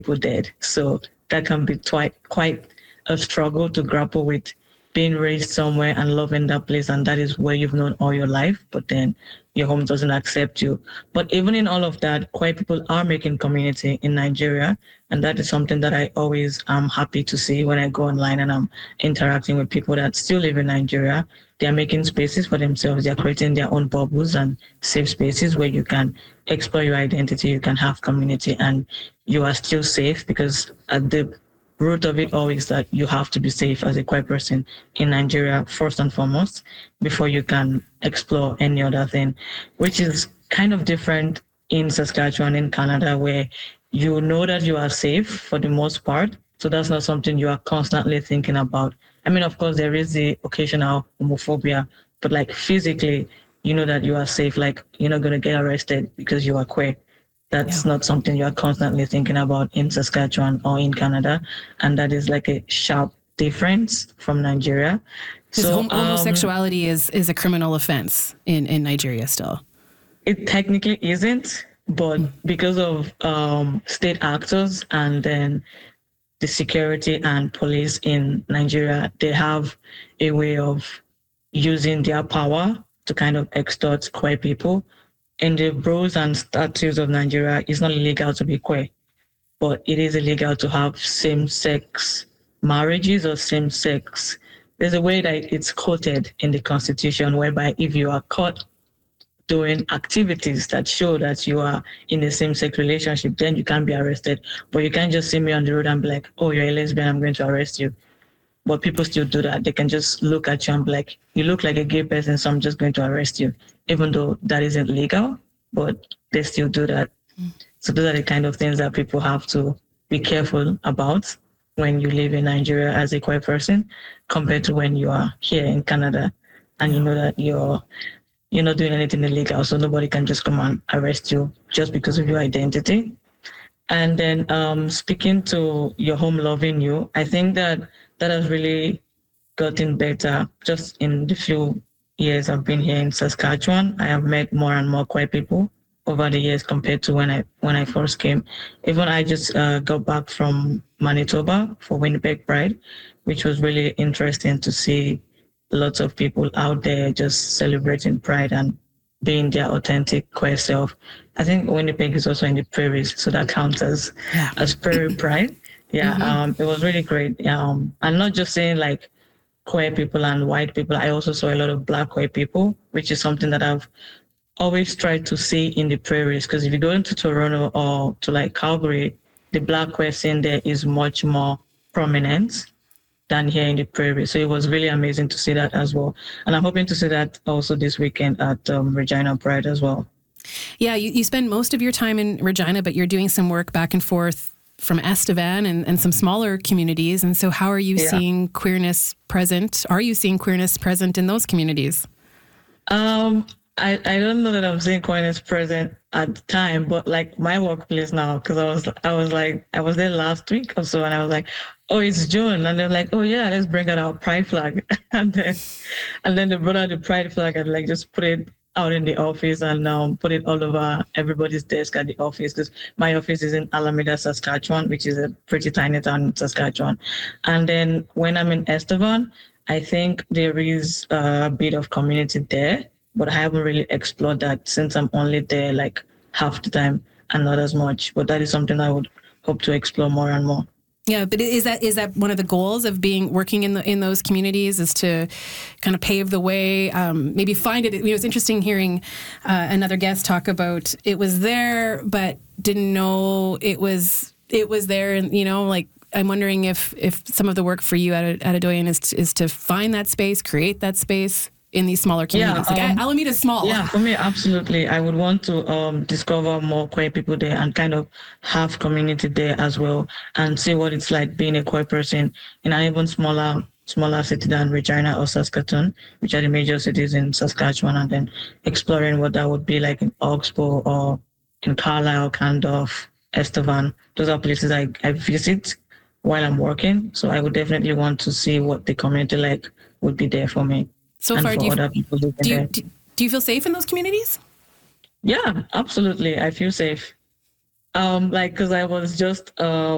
people dead. So that can be quite a struggle to grapple with being raised somewhere and loving that place, and that is where you've known all your life, but then your home doesn't accept you. But even in all of that, queer people are making community in Nigeria, and that is something that I always am happy to see when I go online and I'm interacting with people that still live in Nigeria. They are making spaces for themselves. They are creating their own bubbles and safe spaces where you can explore your identity, you can have community, and you are still safe, because at the root of it all is that you have to be safe as a queer person in Nigeria, first and foremost, before you can explore any other thing, which is kind of different in Saskatchewan, in Canada, where you know that you are safe for the most part. So that's not something you are constantly thinking about. I mean, of course, there is the occasional homophobia, but like physically, you know that you are safe. Like, you're not going to get arrested because you are queer. That's not something you are constantly thinking about in Saskatchewan or in Canada. And that is like a sharp difference from Nigeria. So homosexuality is a criminal offense in Nigeria still? It technically isn't, but because of state actors and then the security and police in Nigeria, they have a way of using their power to kind of extort queer people. In the rules and statutes of Nigeria, it's not illegal to be queer, but it is illegal to have same-sex marriages or same-sex. There's a way that it's quoted in the Constitution, whereby if you are caught doing activities that show that you are in a same-sex relationship, then you can be arrested. But you can't just see me on the road and be like, oh, you're a lesbian, I'm going to arrest you. But people still do that. They can just look at you and be like, you look like a gay person, so I'm just going to arrest you, even though that isn't legal, but they still do that. So those are the kind of things that people have to be careful about when you live in Nigeria as a queer person, compared to when you are here in Canada and you know that you're not doing anything illegal, so nobody can just come and arrest you just because of your identity. And then speaking to your home loving you, I think that has really gotten better just in the few years I've been here in Saskatchewan. I have met more and more queer people over the years compared to when I first came. Even I just got back from Manitoba for Winnipeg Pride, which was really interesting to see lots of people out there just celebrating Pride and being their authentic queer self. I think Winnipeg is also in the prairies, so that counts as prairie Pride. Yeah, it was really great. I'm not just saying like queer people and white people. I also saw a lot of Black queer people, which is something that I've always tried to see in the prairies. Because if you go into Toronto or to like Calgary, the Black queer scene there is much more prominent than here in the prairie. So it was really amazing to see that as well. And I'm hoping to see that also this weekend at Regina Pride as well. Yeah, you spend most of your time in Regina, but you're doing some work back and forth from Estevan and some smaller communities. And so how are you seeing queerness present? Are you seeing queerness present in those communities? I don't know that I'm seeing queerness present at the time, but like my workplace now, because I was there last week or so, and I was like, oh, it's June, and they're like, oh yeah, let's bring out our pride flag, and then they brought out the pride flag and like just put it out in the office and put it all over everybody's desk at the office, because my office is in Alameda, Saskatchewan, which is a pretty tiny town in Saskatchewan. And then when I'm in Estevan, I think there is a bit of community there, but I haven't really explored that since I'm only there like half the time and not as much. But that is something I would hope to explore more and more. Yeah, but is that one of the goals of working in those communities, is to kind of pave the way, maybe find it? It was interesting hearing another guest talk about it was there, but didn't know it was there, and like I'm wondering if some of the work for you at Adoyan is to find that space, create that space in these smaller communities. Alameda's small. Yeah, for me, absolutely. I would want to discover more queer people there and kind of have community there as well, and see what it's like being a queer person in an even smaller city than Regina or Saskatoon, which are the major cities in Saskatchewan, and then exploring what that would be like in Oxbow or in Carlisle, Candorf, Estevan. Those are places I visit while I'm working. So I would definitely want to see what the community like would be there for me. So far, do you feel safe in those communities? Yeah, absolutely. I feel safe. Because I was just